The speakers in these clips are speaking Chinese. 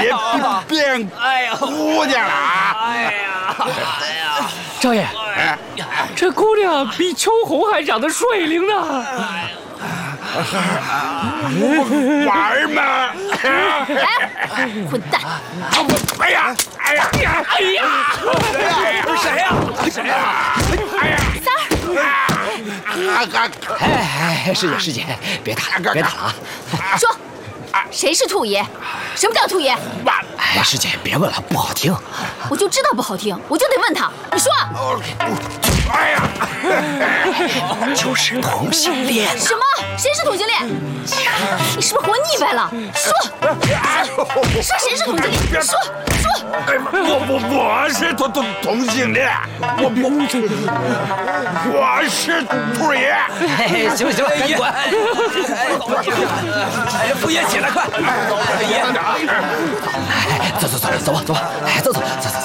也变姑娘了啊！ 哎呀， 少爷，这姑娘比秋红还长得水灵呢。 玩吗？ 哎，混蛋！ 哎呀！ 谁呀？ 师姐，别打了啊！ 说，谁是兔爷？什么叫兔爷？ 师姐别问了，不好听。 我就知道不好听，我就得问他。你说， 哎呀！ 就是同性恋。 什么？谁是同性恋？你是不是活腻歪了？说谁是同性恋？说。 我是同性恋，我是兔爷。 行了，赶紧滚！傅爷起来，快！走吧！走。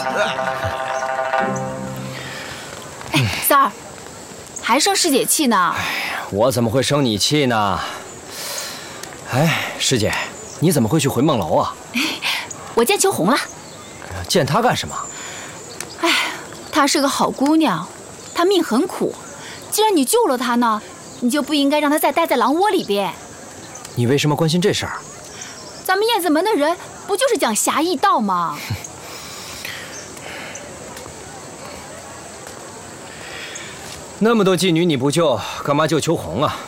哎，三儿，还生师姐气呢？ 我怎么会生你气呢？哎，师姐，你怎么会去回梦楼啊？ 我见秋红了。 见她干什么？ 哎，她是个好姑娘，她命很苦。既然你救了她呢，你就不应该让她再待在狼窝里边。 你为什么关心这事儿？ 咱们燕子门的人不就是讲侠义道吗？ 那么多妓女你不救，干嘛救秋红啊？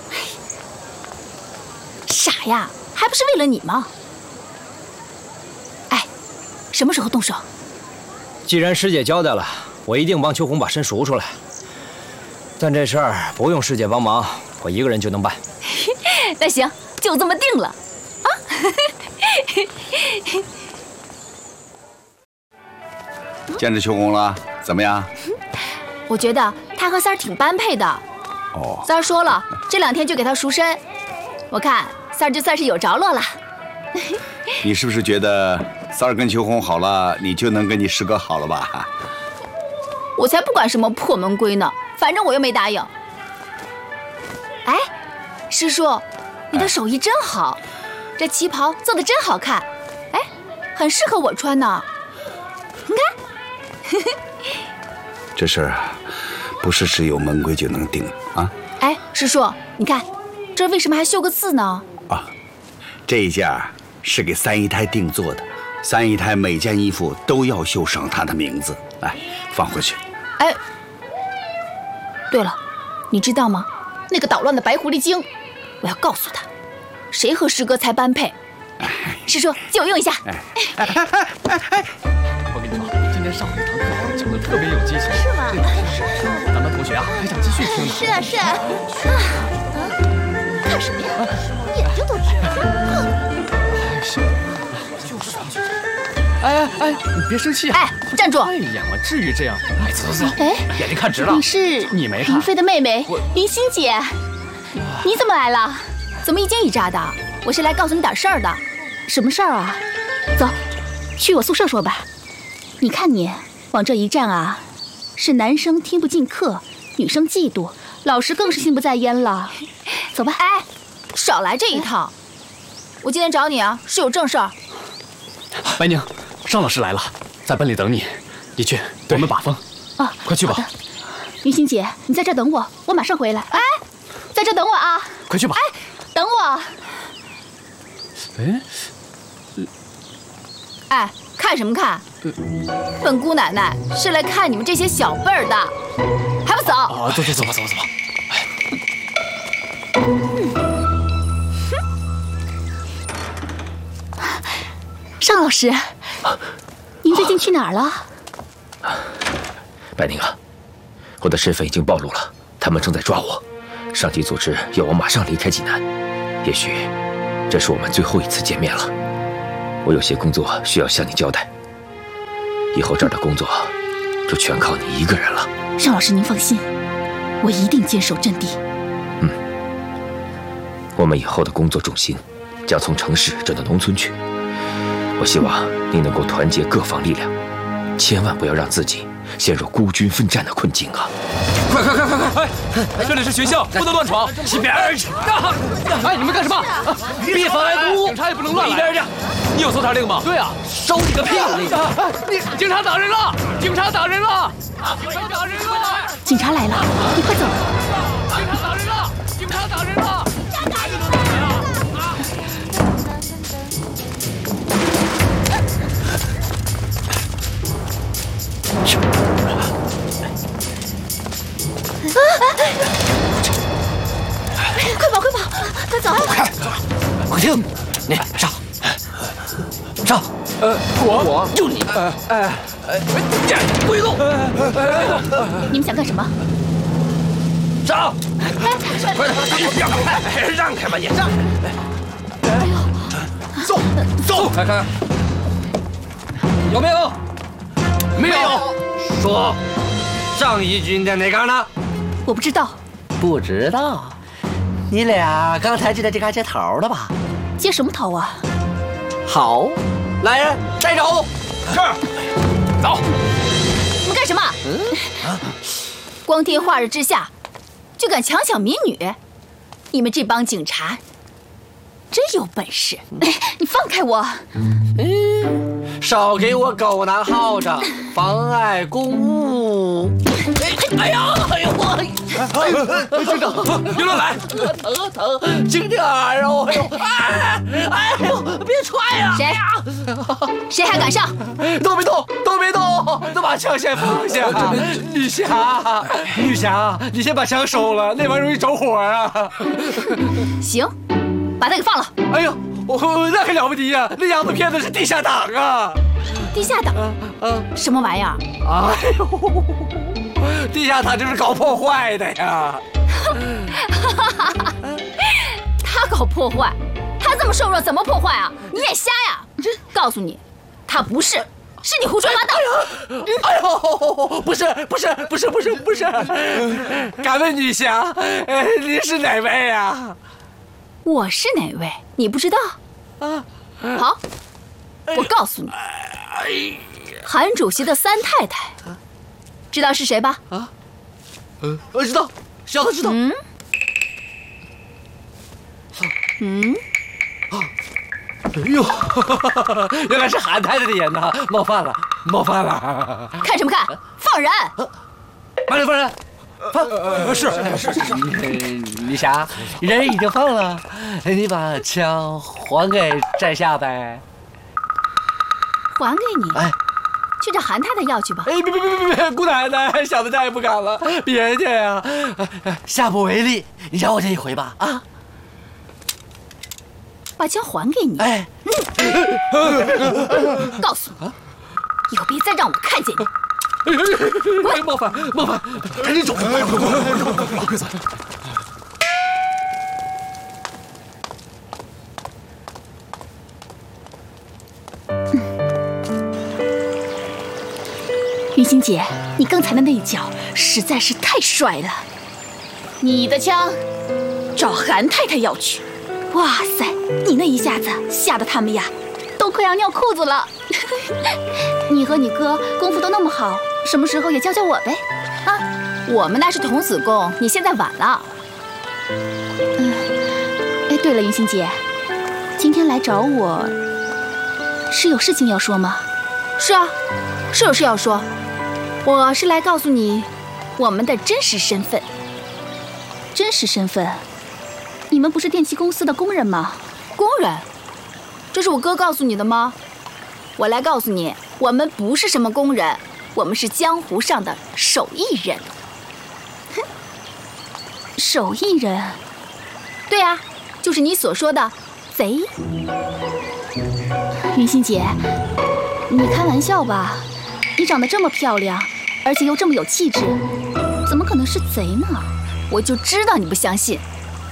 傻呀，还不是为了你吗？哎，什么时候动手？ 既然师姐交代了，我一定帮秋红把身赎出来。但这事儿不用师姐帮忙，我一个人就能办。 那行，就这么定了，啊！ 见着秋红了，怎么样？ 我觉得他和三儿挺般配的。 哦， 三儿说了，这2天就给他赎身。我看三儿就算是有着落了。 你是不是觉得三儿跟秋红好了，你就能跟你师哥好了吧？ 我才不管什么破门规呢，反正我又没答应。哎，师叔，你的手艺真好，这旗袍做得真好看，哎，很适合我穿呢。你看， 这事儿啊，不是只有门规就能定啊。 哎，师叔，你看，这为什么还绣个字呢？ 啊，这一件是给三姨太定做的，三姨太每件衣服都要绣上她的名字。来，放回去。 哎，对了，你知道吗？那个捣乱的白狐狸精，我要告诉他，谁和师哥才般配。师叔，借我用一下。 我跟你说，今天上午那堂课讲的特别有激情， 是吗？ 咱们同学啊还想继续听呢。 是啊。看什么呀？眼睛都直了。 哎，你别生气啊！ 哎，站住！ 哎呀，我至于这样？哎，走， 哎， 眼睛看直了。 你是你没看？ 林飞的妹妹林心姐，你怎么来了？怎么一惊一乍的？我是来告诉你点事儿的。什么事儿啊？走，去我宿舍说吧。你看你往这一站啊，是男生听不进课，女生嫉妒，老师更是心不在焉了。走吧。哎，少来这一套。我今天找你啊，是有正事儿。 白宁，尚老师来了，在班里等你。你去，我们把风。 啊， 快去吧。 云心姐，你在这等我，我马上回来。哎，在这等我啊！ 快去吧。 哎，等我。哎，看什么看？本姑奶奶是来看你们这些小辈儿的，还不走？ 啊，走吧。 尚老师，您最近去哪儿了？ 白宁啊，我的身份已经暴露了，他们正在抓我，上级组织要我马上离开济南，也许这是我们最后一次见面了。我有些工作需要向你交代，以后这儿的工作就全靠你一个人了。 尚老师，您放心，我一定坚守阵地。 我们以后的工作重心将从城市转到农村去。我希望你能够团结各方力量，千万不要让自己陷入孤军奋战的困境啊！ 快！这里是学校，不能乱闯，一边去！哎，你们干什么？闭嘴！警察也不能乱来。一边去！ 你有搜查令吗？ 对啊，收你个屁！ 警察打人了！警察打人了！警察打人了！ 警察来了，你快走！ 警察打人了！警察打人了！ 快跑，快跑，快走！ 快听，你上，我就你，不许动！ 你们想干什么？ 上！快点，让开吧你！让！走！看，有没有？没有。说，上一军在哪嘎呢？ 我不知道。 不知道，你俩刚才就在这嘎接头了吧？ 接什么头啊？ 好，来人，带走。 是，走。 你们干什么？光天化日之下，就敢强抢民女？你们这帮警察真有本事！你放开我！ 少给我狗拿耗子，妨碍公务！哎呀，警长， 别乱来！ 疼，轻点儿啊！哎呦，别踹呀！ 谁还敢上？ 都别动，都把枪先放下。女侠，你先把枪收了，那玩意容易着火啊！ 行，把他给放了。 哎呦，那可了不得呀！那样子骗的是地下党啊！ 地下党？什么玩意儿？ 哎呦，地下党就是搞破坏的呀！ 他搞破坏？他这么瘦弱，怎么破坏啊？你眼瞎呀！告诉你，他不是，是你胡说八道！ 哎呦，不是，敢问女侠，您是哪位呀？ 我是哪位？你不知道？好，我告诉你，韩主席的三太太，知道是谁吧？ 我知道，小的知道。哎呦，原来是韩太太的眼呐，冒犯了。 看什么看？放人！ 放人！是。女侠，人已经放了，你把枪还给在下呗。 还给你。 哎， 去找韩太太要去吧。 哎，别，姑奶奶，小的再也不敢了，别介呀，下不为例，你饶我这一回吧，啊。 把枪还给你。 哎， 告诉你，以后别再让我看见你。 冒犯，赶紧走！快走！ 云欣姐，你刚才的那一脚实在是太帅了。你的枪找韩太太要去。哇塞，你那一下子吓得他们呀，都快要尿裤子了。你和你哥功夫都那么好，什么时候也教教我呗？啊，我们那是童子功，你现在晚了。哎，对了，云欣姐，今天来找我是有事情要说吗？是啊，是有事要说。我是来告诉你我们的真实身份。真实身份？你们不是电器公司的工人吗？工人？这是我哥告诉你的吗？我来告诉你，我们不是什么工人，我们是江湖上的手艺人。哼，手艺人？对啊，就是你所说的贼。云欣姐，你开玩笑吧？你长得这么漂亮，而且又这么有气质，怎么可能是贼呢？我就知道你不相信。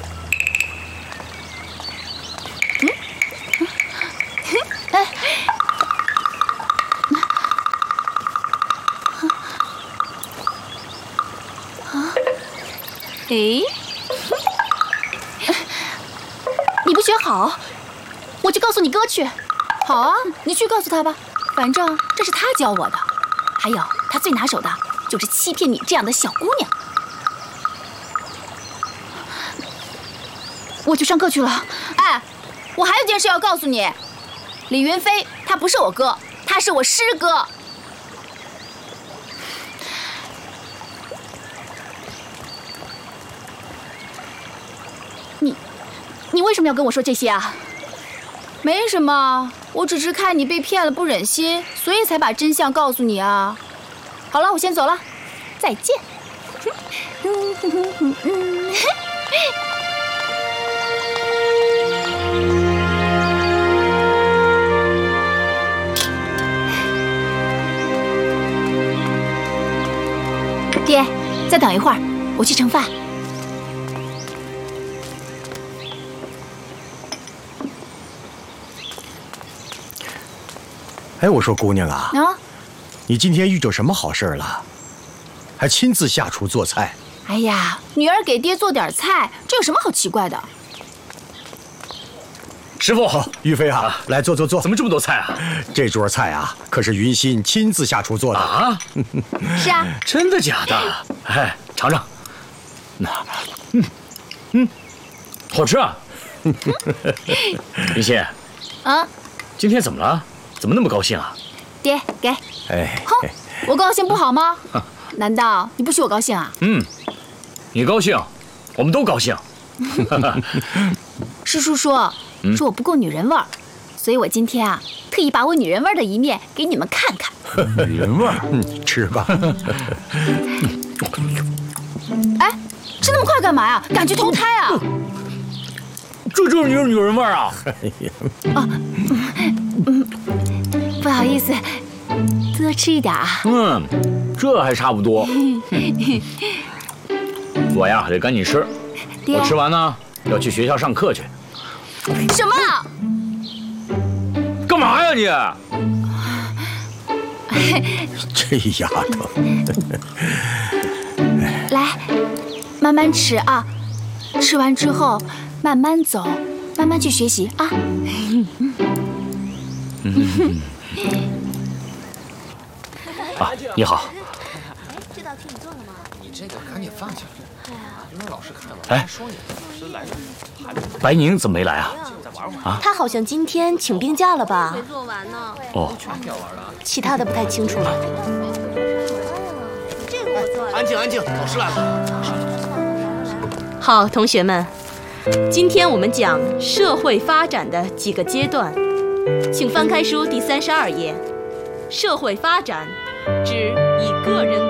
哎，你不学好，我去告诉你哥去。好啊，你去告诉他吧，反正这是他教我的。还有，他最拿手的就是欺骗你这样的小姑娘。我去上课去了。哎，我还有件事要告诉你， 李云飞，他不是我哥，他是我师哥。你为什么要跟我说这些啊？没什么，我只是看你被骗了不忍心，所以才把真相告诉你啊。好了，我先走了，再见。爹，再等一会儿，我去盛饭。 哎，我说姑娘啊，你今天遇着什么好事了？还亲自下厨做菜？ 哎呀，女儿给爹做点菜，这有什么好奇怪的？ 师傅， 玉飞啊，来坐。 怎么这么多菜啊？ 这桌菜啊，可是云心亲自下厨做的啊！ 是啊， 真的假的？哎，尝尝。好吃啊！云心，今天怎么了？怎么那么高兴啊？ 爹，给。 哎， 哼，我高兴不好吗？难道你不许我高兴啊？ 你高兴，我们都高兴。 师叔说我不够女人味儿，所以我今天啊，特意把我女人味儿的一面给你们看看。 女人味儿，吃吧。 哎，吃那么快干嘛呀？赶去投胎啊！ 这就是女人味儿啊！ 不好意思，多吃一点啊。 这还差不多。我呀得赶紧吃，我吃完呢要去学校上课去。 什么？ 干嘛呀你？ 这丫头。 来，慢慢吃啊，吃完之后慢慢走，慢慢去学习啊。 啊，你好。 这道题你做了吗？ 你这个赶紧放下。让老师看了。 哎，白宁怎么没来啊？ 啊，他好像今天请病假了吧？ 没做完呢。 哦， 其他的不太清楚了。 这个我做了。 安静，老师来了。 好，同学们，今天我们讲社会发展的几个阶段，请翻开书第32页。社会发展指以个人